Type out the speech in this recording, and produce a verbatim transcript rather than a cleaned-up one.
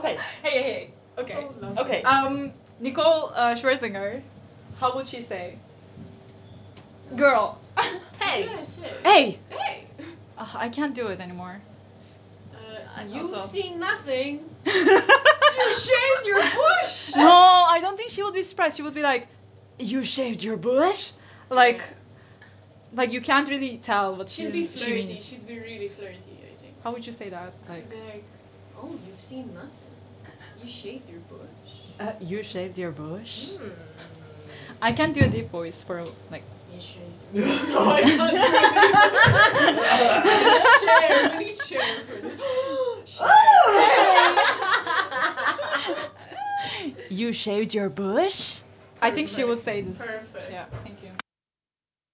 Okay. Hey, hey, hey. Okay. So lovely. Okay. Um, Nicole uh, Scherzinger, how would she say? Girl. Hey. Yeah, shit. Hey! Hey. Uh, I can't do it anymore. Uh, I you've also- seen nothing. You shaved your bush. No, I don't think she would be surprised. She would be like, "You shaved your bush?" Like, Yeah. like you can't really tell what She'd she's, be she flirty. means. She'd be really flirty, I think. How would you say that? Like, She'd be like, oh, you've seen nothing. You shaved your bush. uh, you shaved your bush? Hmm. I can't do a deep voice for like. You shaved your bush. No, I can't do it. We need share. We need share for this. Share. You shaved your bush? I think she would say this. Perfect.